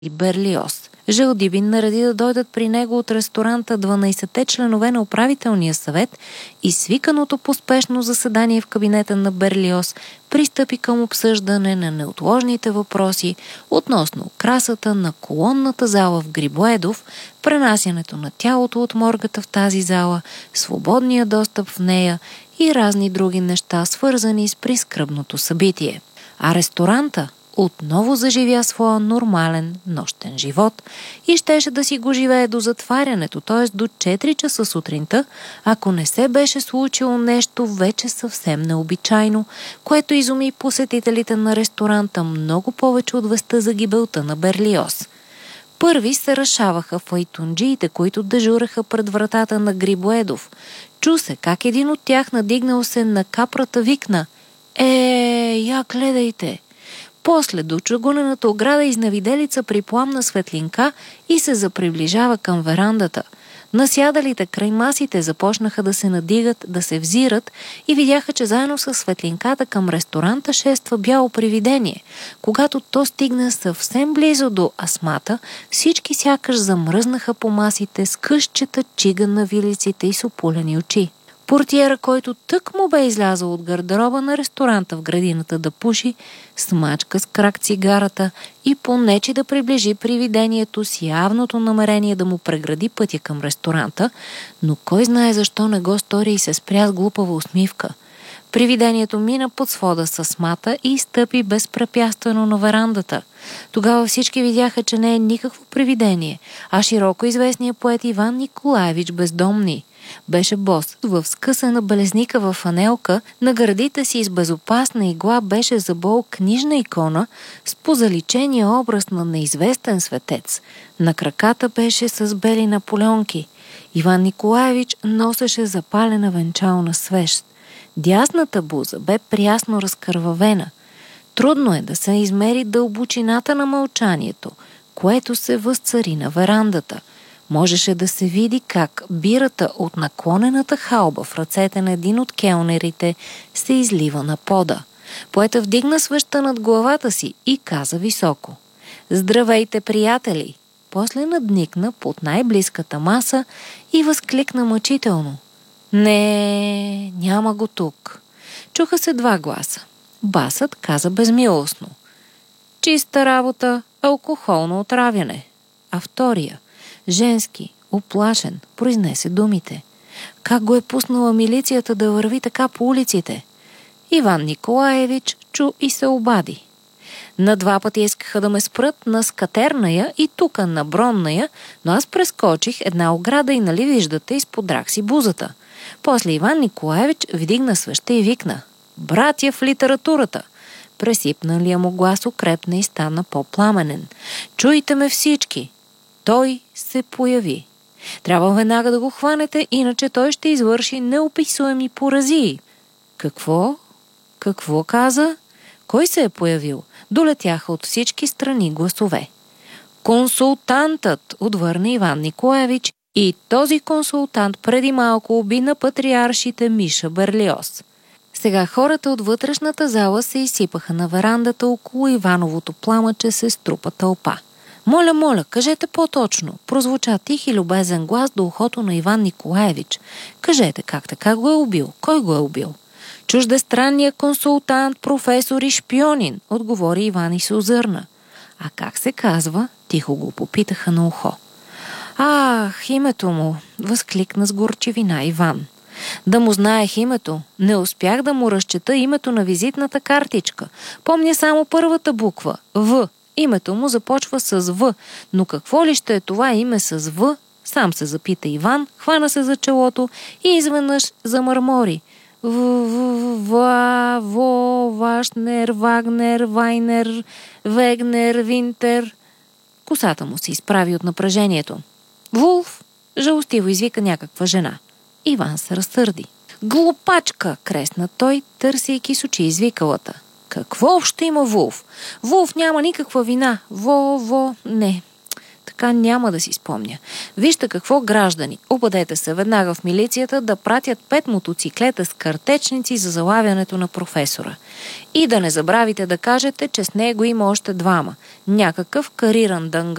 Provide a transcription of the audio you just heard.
и Берлиоз. Жълдибин нареди да дойдат при него от ресторанта 12-те членове на управителния съвет и свиканото поспешно заседание в кабинета на Берлиоз пристъпи към обсъждане на неотложните въпроси относно красата на колонната зала в Грибоедов, пренасянето на тялото от моргата в тази зала, свободния достъп в нея и разни други неща, свързани с прискръбното събитие. А ресторанта отново заживя своя нормален нощен живот и щеше да си го живее до затварянето, т.е. до 4 часа сутринта, ако не се беше случило нещо вече съвсем необичайно, което изуми посетителите на ресторанта много повече от вестта за гибелта на Берлиоз. Първи се решаваха файтунджиите, които дежураха пред вратата на Грибоедов. Чу се как един от тях, надигнал се на капрата, викна: я гледайте! После до чугунената ограда изневиделица припламна светлинка и се заприближава към верандата. Насядалите край масите започнаха да се надигат, да се взират и видяха, че заедно с светлинката към ресторанта шества бяло привидение. Когато то стигна съвсем близо до асмата, всички сякаш замръзнаха по масите с късчета чига на вилиците и с опулени очи. Портиера, който тък му бе излязъл от гардероба на ресторанта в градината да пуши, смачка с крак цигарата и понече да приближи привидението с явното намерение да му прегради пътя към ресторанта, но кой знае защо не го стори и се спря с глупава усмивка. Привидението мина под свода с асмата и стъпи безпрепятствено на верандата. Тогава всички видяха, че не е никакво привидение, а широко известният поет Иван Николаевич Бездомни. Беше бос, в скъсана белезника в фанелка, на гърдите си с безопасна игла беше забол книжна икона с позаличения образ на неизвестен светец. На краката беше с бели наполеонки. Иван Николаевич носеше запалена венчална свещ. Дясната буза бе прясно разкървавена. Трудно е да се измери дълбочината на мълчанието, което се възцари на верандата. Можеше да се види как бирата от наклонената халба в ръцете на един от келнерите се излива на пода. Поета вдигна свеща над главата си и каза високо: „Здравейте, приятели!“ После надникна под най-близката маса и възкликна мъчително: „Не, няма го тук!“ Чуха се два гласа. Басът каза безмилостно: „Чиста работа, алкохолно отравяне“, а втория, женски, уплашен, произнесе думите: „Как го е пуснала милицията да върви така по улиците?“ Иван Николаевич чу и се обади: „На два пъти искаха да ме спрат на Скатерная и тука на Бронная, но аз прескочих една ограда и нали виждате, изподрах си бузата.“ После Иван Николаевич вдигна свеща и викна: „Братя в литературата!“ Пресипналия му глас укрепна и стана по-пламенен: „Чуйте ме всички!“ Той се появи. „Трябва веднага да го хванете, иначе той ще извърши неописуеми поразии.“ „Какво? Какво каза?“ Кой се е появил? Долетяха от всички страни гласове. „Консултантът!“ отвърна Иван Николаевич, и този консултант преди малко уби на патриаршите Миша Берлиоз. Сега хората от вътрешната зала се изсипаха на верандата, около Ивановото пламъче се струпа тълпа. „Моля, моля, кажете по-точно“, прозвуча тих и любезен глас до ухото на Иван Николаевич. „Кажете как така го е убил? Кой го е убил?“ „Чуждестранният консултант, професор и шпионин“, отговори Иван и се озърна. „А как се казва?“ тихо го попитаха на ухо. „Ах, името му!“ възкликна с горчивина Иван. „Да му знаех името. Не успях да му разчета името на визитната картичка. Помня само първата буква – В. Името му започва с В, но какво ли ще е това име с В? Сам се запита Иван, хвана се за челото и изведнъж замърмори: Вашнер, Вагнер, Вайнер, Вегнер, Винтер. Косата му се изправи от напрежението. „Вулф!“ жалостиво извика някаква жена. Иван се разсърди. „Глупачка!“ кресна той, търсейки с очи извикалата. „Какво общо има Вулф? Вулф няма никаква вина. Не. така няма да си спомня. Вижте какво, граждани, обадете се веднага в милицията да пратят 5 мотоциклета с картечници за залавянето на професора. И да не забравите да кажете, че с него има още 2. Някакъв кариран